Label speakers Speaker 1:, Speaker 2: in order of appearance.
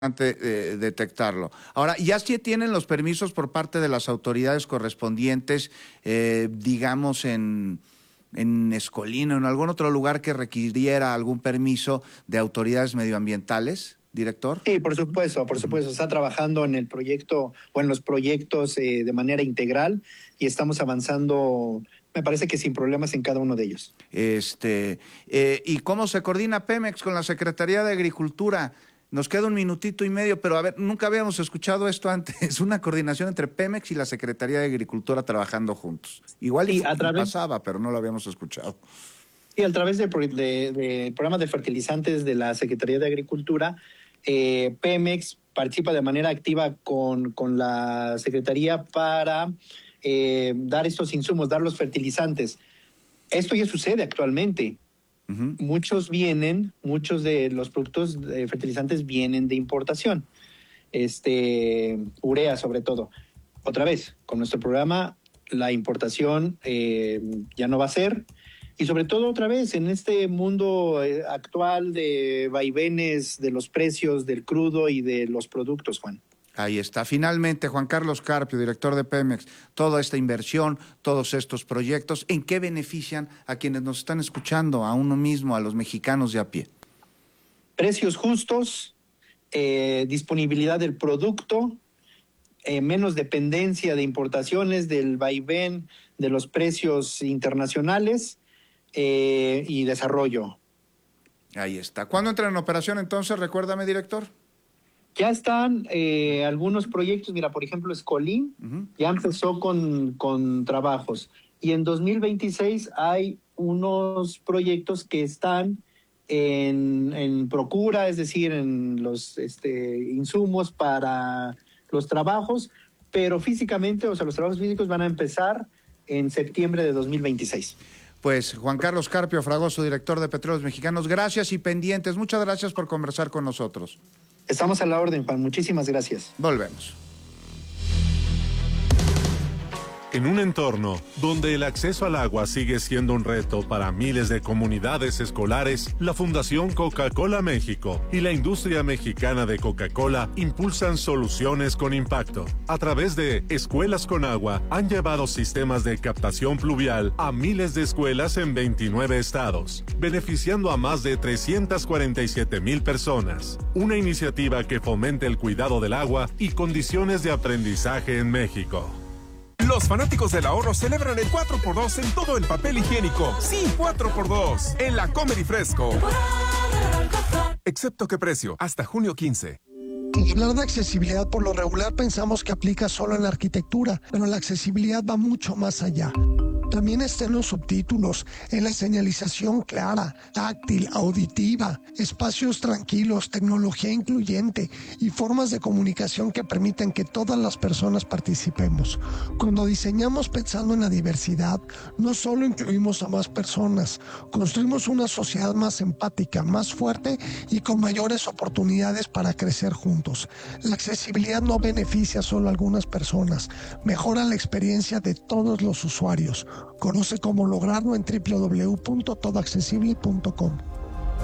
Speaker 1: detectarlo. Ahora, ya sí tienen los permisos por parte de las autoridades correspondientes, digamos en Escolino, en algún otro lugar que requiriera algún permiso de autoridades medioambientales, director.
Speaker 2: Sí, por supuesto. Está trabajando en el proyecto o en los proyectos de manera integral y estamos avanzando, me parece que sin problemas en cada uno de ellos.
Speaker 1: ¿Y cómo se coordina Pemex con la Secretaría de Agricultura? Nos queda un minutito y medio, pero a ver, nunca habíamos escuchado esto antes, una coordinación entre Pemex y la Secretaría de Agricultura trabajando juntos. Igual y pasaba, pero no lo habíamos escuchado.
Speaker 2: Sí, a través del programa de fertilizantes de la Secretaría de Agricultura, Pemex participa de manera activa con la Secretaría para dar estos insumos, dar los fertilizantes. Esto ya sucede actualmente. Uh-huh. Muchos de los productos fertilizantes vienen de importación, urea sobre todo. Otra vez, con nuestro programa, la importación ya no va a ser, y sobre todo otra vez en este mundo actual de vaivenes de los precios del crudo y de los productos, Juan.
Speaker 1: Ahí está. Finalmente, Juan Carlos Carpio, director de Pemex, toda esta inversión, todos estos proyectos, ¿en qué benefician a quienes nos están escuchando, a uno mismo, a los mexicanos de a pie?
Speaker 2: Precios justos, disponibilidad del producto, menos dependencia de importaciones, del vaivén de los precios internacionales y desarrollo.
Speaker 1: Ahí está. ¿Cuándo entra en operación entonces? Recuérdame, director.
Speaker 2: Ya están algunos proyectos, mira, por ejemplo, Escolín ya empezó con trabajos. Y en 2026 hay unos proyectos que están en procura, es decir, en los insumos para los trabajos, pero físicamente, o sea, los trabajos físicos van a empezar en septiembre de 2026.
Speaker 1: Pues Juan Carlos Carpio Fragoso, director de Petróleos Mexicanos, gracias y pendientes. Muchas gracias por conversar con nosotros.
Speaker 2: Estamos a la orden, Juan. Muchísimas gracias.
Speaker 1: Volvemos.
Speaker 3: En un entorno donde el acceso al agua sigue siendo un reto para miles de comunidades escolares, la Fundación Coca-Cola México y la industria mexicana de Coca-Cola impulsan soluciones con impacto. A través de Escuelas con Agua, han llevado sistemas de captación pluvial a miles de escuelas en 29 estados, beneficiando a más de 347,000 personas. Una iniciativa que fomente el cuidado del agua y condiciones de aprendizaje en México.
Speaker 4: Los fanáticos del ahorro celebran el 4x2 en todo el papel higiénico. Sí, 4x2 en la Comer y Fresco. Excepto qué precio, hasta junio 15.
Speaker 5: Hablar de accesibilidad por lo regular pensamos que aplica solo en la arquitectura, pero la accesibilidad va mucho más allá. También está en los subtítulos, en la señalización clara, táctil, auditiva, espacios tranquilos, tecnología incluyente y formas de comunicación que permiten que todas las personas participemos. Cuando diseñamos pensando en la diversidad, no solo incluimos a más personas, construimos una sociedad más empática, más fuerte y con mayores oportunidades para crecer juntos. La accesibilidad no beneficia solo a algunas personas, mejora la experiencia de todos los usuarios. Conoce cómo lograrlo en www.todoaccesible.com.